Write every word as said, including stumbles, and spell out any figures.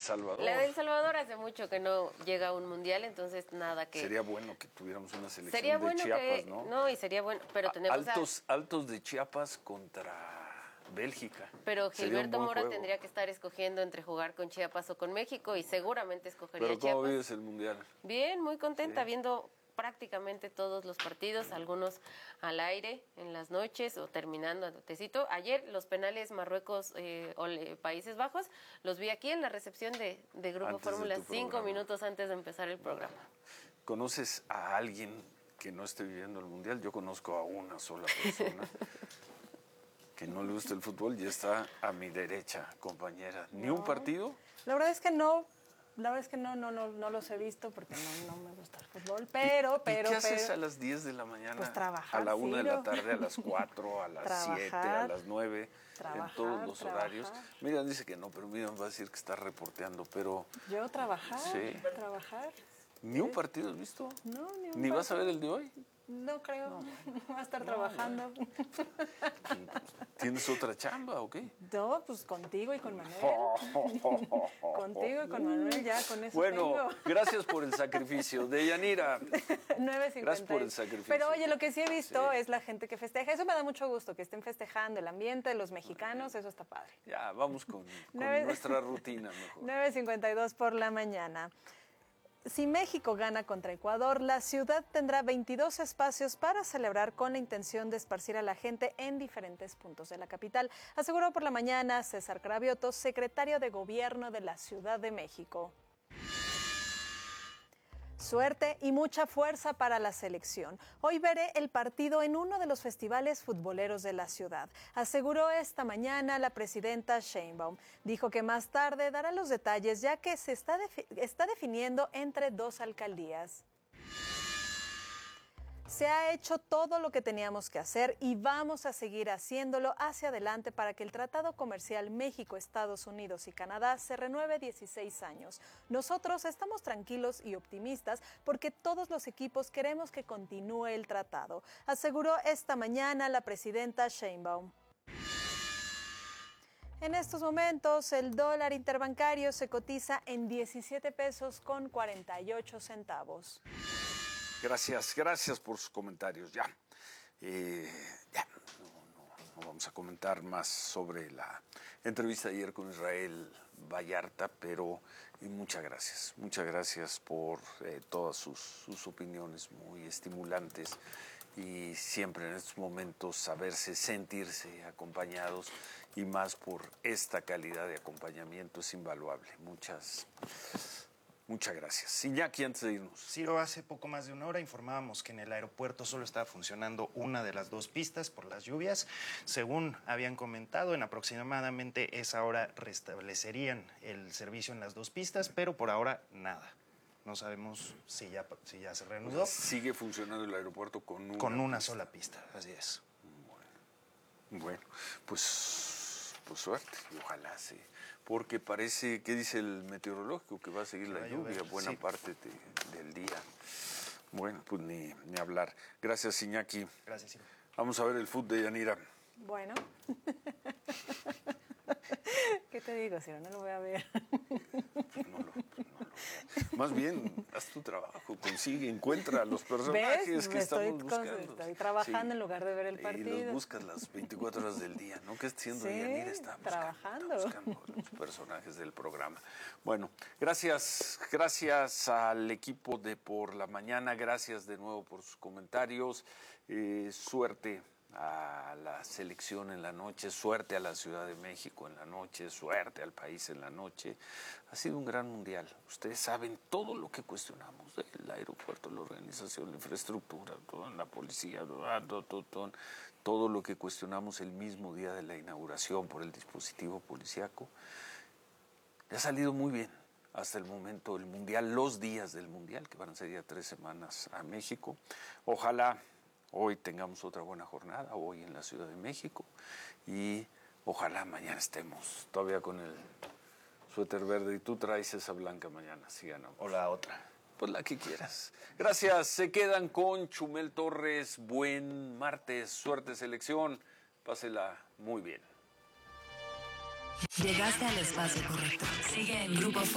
Salvador. La de El Salvador hace mucho que no llega a un mundial, entonces nada que... Sería bueno que tuviéramos una selección sería de bueno Chiapas, que... ¿no? No, y sería bueno, pero tenemos... Altos, a... altos de Chiapas contra Bélgica. Pero Gilberto Mora juego. tendría que estar escogiendo entre jugar con Chiapas o con México y seguramente escogería Pero Chiapas. ¿cómo vives el mundial? Bien, muy contenta, sí. viendo prácticamente todos los partidos, algunos al aire en las noches o terminando a tecito. Ayer los penales Marruecos eh, o Países Bajos los vi aquí en la recepción de, de Grupo Fórmula, cinco minutos antes de empezar el programa. ¿Conoces a alguien que no esté viviendo el mundial? Yo conozco a una sola persona que no le gusta el fútbol y está a mi derecha, compañera. ¿Ni no. un partido? La verdad es que no. La verdad es que no, no, no, no los he visto porque no, no me gusta el fútbol, pero, ¿Y, pero, ¿y qué pero, haces a las diez de la mañana? Pues trabajar, a la una Ciro. de la tarde, a las cuatro, a las siete, a las nueve, trabajar, en todos los trabajar. horarios. Miriam dice que no, pero Miriam va a decir que está reporteando, pero... Yo trabajar, sí. trabajar. ¿Ni sí. un partido has visto? No, ni un ¿Ni partido. vas a ver el de hoy? No creo, no. Va a estar no, trabajando. No. ¿Tienes otra chamba o qué? No, pues contigo y con Manuel. Contigo y con Manuel, ya con eso Bueno, tengo. Gracias por el sacrificio. Deyanira. nueve cincuenta. Gracias por el sacrificio. Pero oye, lo que sí he visto sí. es la gente que festeja. Eso me da mucho gusto, que estén festejando el ambiente de los mexicanos, eso está padre. Ya, vamos con, con nueve, nuestra rutina mejor. nueve cincuenta y dos por la mañana. Si México gana contra Ecuador, la ciudad tendrá veintidós espacios para celebrar con la intención de esparcir a la gente en diferentes puntos de la capital, aseguró por la mañana César Cravioto, secretario de Gobierno de la Ciudad de México. Suerte y mucha fuerza para la selección. Hoy veré el partido en uno de los festivales futboleros de la ciudad, aseguró esta mañana la presidenta Sheinbaum. Dijo que más tarde dará los detalles ya que se está, defi- está definiendo entre dos alcaldías. Se ha hecho todo lo que teníamos que hacer y vamos a seguir haciéndolo hacia adelante para que el Tratado Comercial México, Estados Unidos y Canadá se renueve dieciséis años. Nosotros estamos tranquilos y optimistas porque todos los equipos queremos que continúe el tratado, aseguró esta mañana la presidenta Sheinbaum. En estos momentos, el dólar interbancario se cotiza en diecisiete pesos con cuarenta y ocho centavos. Gracias, gracias por sus comentarios. Ya, eh, ya no, no, no vamos a comentar más sobre la entrevista de ayer con Israel Vallarta, pero y muchas gracias, muchas gracias por eh, todas sus, sus opiniones muy estimulantes y siempre en estos momentos saberse, sentirse acompañados y más por esta calidad de acompañamiento es invaluable. Muchas Muchas gracias. Iñaki, antes de irnos. Ciro, hace poco más de una hora informábamos que en el aeropuerto solo estaba funcionando una de las dos pistas por las lluvias. Según habían comentado, en aproximadamente esa hora restablecerían el servicio en las dos pistas, pero por ahora nada. No sabemos si ya, si ya se reanudó. Sigue funcionando el aeropuerto con una Con una pista. sola pista, así es. Bueno, bueno pues, pues suerte y ojalá sí. Porque parece, ¿qué dice el meteorológico? Que va a seguir que la lluvia llover, buena sí. parte de, del día. Bueno, pues ni, ni hablar. Gracias, Iñaki. Gracias, Ciro. Vamos a ver el fútbol de Yanira. Bueno. ¿Qué te digo, Ciro? No lo voy a ver. Pues no lo, pues no lo Más bien, haz tu trabajo, consigue, encuentra a los personajes ¿Ves? que Me estamos estoy, buscando. Estoy trabajando Sí. en lugar de ver el partido. Y los buscas las veinticuatro horas del día, ¿no? ¿Qué está haciendo Sí, Yanira? Está buscando, trabajando. está buscando los personajes del programa. Bueno, gracias, gracias al equipo de Por la Mañana, gracias de nuevo por sus comentarios, eh, suerte a la selección en la noche, suerte a la Ciudad de México en la noche, suerte al país en la noche. Ha sido un gran mundial. Ustedes saben todo lo que cuestionamos, el aeropuerto, la organización, la infraestructura, toda la policía, todo, todo, todo lo que cuestionamos el mismo día de la inauguración por el dispositivo policíaco. Le ha salido muy bien hasta el momento el mundial, los días del mundial, que van a ser ya tres semanas a México. Ojalá hoy tengamos otra buena jornada, hoy en la Ciudad de México, y ojalá mañana estemos todavía con el suéter verde y tú traes esa blanca mañana, si ganamos. O la otra. Pues la que quieras. Gracias, se quedan con Chumel Torres, buen martes, suerte selección, pásela muy bien. Llegaste al espacio correcto. Sigue en Grupo